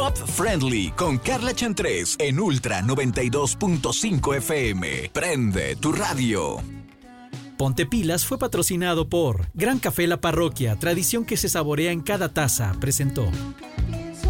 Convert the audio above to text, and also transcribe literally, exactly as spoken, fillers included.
Pop Friendly con Carla Chantrés en Ultra noventa y dos punto cinco F M. Prende tu radio. Ponte Pilas fue patrocinado por Gran Café La Parroquia, tradición que se saborea en cada taza, presentó.